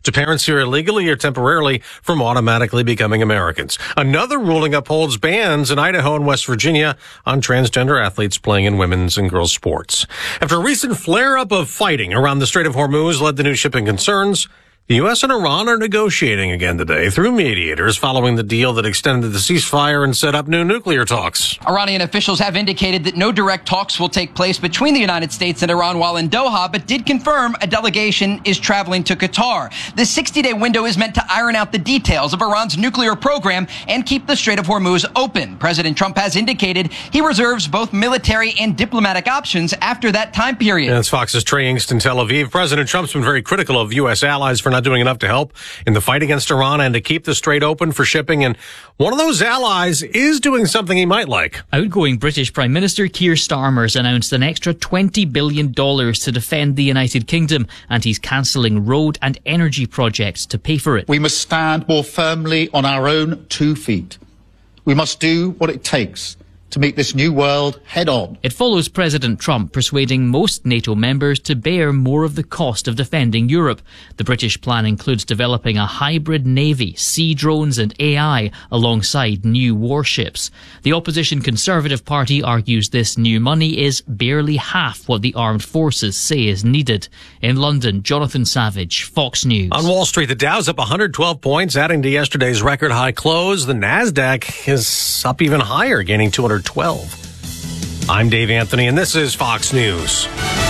to parents here illegally or temporarily from automatically becoming Americans. Another ruling upholds bans in Idaho and West Virginia on transgender athletes playing in women's and girls' sports. After a recent flare-up of fighting around the Strait of Hormuz led to new shipping concerns, the U.S. and Iran are negotiating again today through mediators following the deal that extended the ceasefire and set up new nuclear talks. Iranian officials have indicated that no direct talks will take place between the United States and Iran while in Doha, but did confirm a delegation is traveling to Qatar. The 60-day window is meant to iron out the details of Iran's nuclear program and keep the Strait of Hormuz open. President Trump has indicated he reserves both military and diplomatic options after that time period. That's Fox's Trey Inkst in Tel Aviv. President Trump's been very critical of U.S. allies for not doing enough to help in the fight against Iran and to keep the strait open for shipping. And one of those allies is doing something he might like. Outgoing British Prime Minister Keir Starmer's announced an extra $20 billion to defend the United Kingdom, and he's cancelling road and energy projects to pay for it. We must stand more firmly on our own 2 feet. We must do what it takes to meet this new world head on. It follows President Trump persuading most NATO members to bear more of the cost of defending Europe. The British plan includes developing a hybrid navy, sea drones and AI alongside new warships. The opposition Conservative Party argues this new money is barely half what the armed forces say is needed. In London, Jonathan Savage, Fox News. On Wall Street, the Dow's up 112 points, adding to yesterday's record high close. The Nasdaq is up even higher, gaining 212. I'm Dave Anthony, and this is Fox News.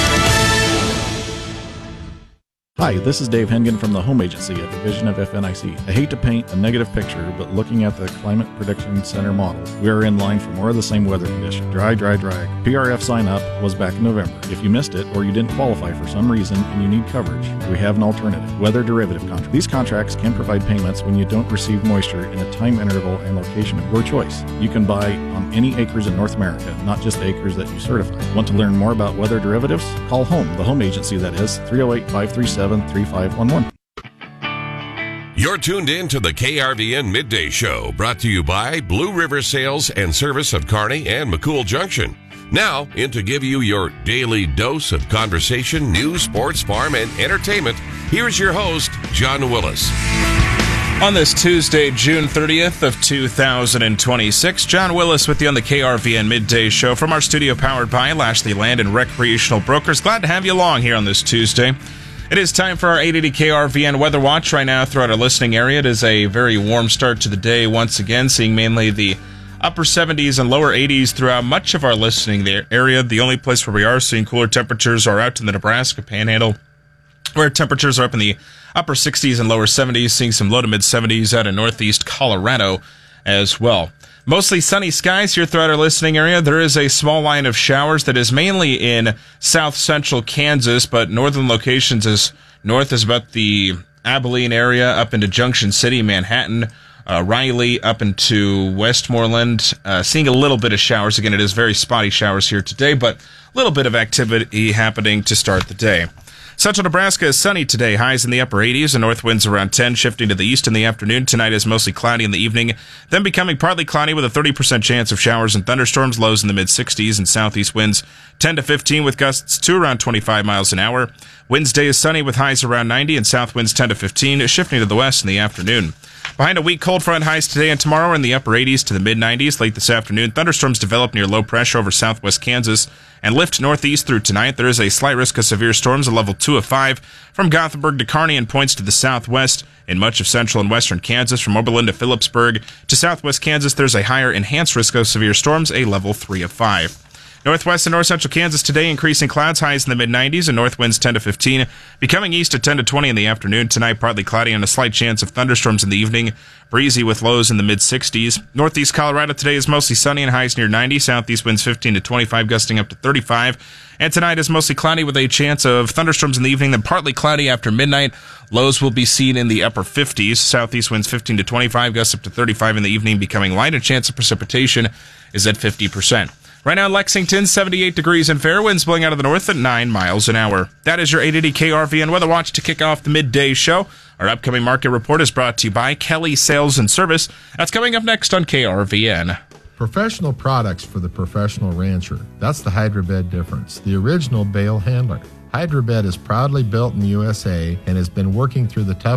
Hi, this is Dave Hengen from the Home Agency, a division of FNIC. I hate to paint a negative picture, but looking at the Climate Prediction Center model, we are in line for more of the same weather condition. Dry, dry, dry. PRF sign up was back in November. If you missed it or you didn't qualify for some reason and you need coverage, we have an alternative, weather derivative contract. These contracts can provide payments when you don't receive moisture in a time interval and location of your choice. You can buy on any acres in North America, not just acres that you certify. Want to learn more about weather derivatives? Call HOME, the Home Agency that is, 308-537-3511. You're tuned in to the KRVN Midday Show, brought to you by Blue River Sales and Service of Kearney and McCool Junction. Now, in to give you your daily dose of conversation, news, sports, farm, and entertainment, here's your host, John Willis. On this Tuesday, June 30th of 2026, John Willis with you on the KRVN Midday Show from our studio powered by Lashley Land and Recreational Brokers. Glad to have you along here on this Tuesday. It is time for our 880 KRVN Weather Watch right now throughout our listening area. It is a very warm start to the day once again, seeing mainly the upper 70s and lower 80s throughout much of our listening area. The only place where we are seeing cooler temperatures are out in the Nebraska Panhandle, where temperatures are up in the upper 60s and lower 70s, seeing some low to mid 70s out in northeast Colorado as well. Mostly sunny skies here throughout our listening area. There is a small line of showers that is mainly in south central Kansas, but northern locations as north as about the Abilene area up into Junction City, Manhattan, Riley up into Westmoreland. Seeing a little bit of showers. Again, it is very spotty showers here today, but a little bit of activity happening to start the day. Central Nebraska is sunny today, highs in the upper 80s and north winds around 10, shifting to the east in the afternoon. Tonight is mostly cloudy in the evening, then becoming partly cloudy with a 30% chance of showers and thunderstorms, lows in the mid-60s and southeast winds 10 to 15 with gusts to around 25 miles an hour. Wednesday is sunny with highs around 90 and south winds 10 to 15, shifting to the west in the afternoon. Behind a weak cold front, highs today and tomorrow are in the upper 80s to the mid-90s. Late this afternoon, thunderstorms develop near low pressure over southwest Kansas and lift northeast through tonight. There is a slight risk of severe storms, a level 2 of 5, from Gothenburg to Kearney and points to the southwest. In much of central and western Kansas, from Oberlin to Phillipsburg to southwest Kansas, there's a higher enhanced risk of severe storms, a level 3 of 5. Northwest and north central Kansas today, increasing clouds, highs in the mid-90s and north winds 10 to 15, becoming east at 10 to 20 in the afternoon. Tonight, partly cloudy and a slight chance of thunderstorms in the evening, breezy with lows in the mid-60s. Northeast Colorado today is mostly sunny and highs near 90, southeast winds 15 to 25, gusting up to 35. And tonight is mostly cloudy with a chance of thunderstorms in the evening, then partly cloudy after midnight. Lows will be seen in the upper 50s, southeast winds 15 to 25, gusts up to 35 in the evening, becoming light, and chance of precipitation is at 50%. Right now in Lexington, 78 degrees and fair winds blowing out of the north at 9 miles an hour. That is your 880 KRVN Weather Watch to kick off the midday show. Our upcoming market report is brought to you by Kelly Sales and Service. That's coming up next on KRVN. Professional products for the professional rancher. That's the Hydrobed difference. The original bale handler. Hydrobed is proudly built in the USA and has been working through the tough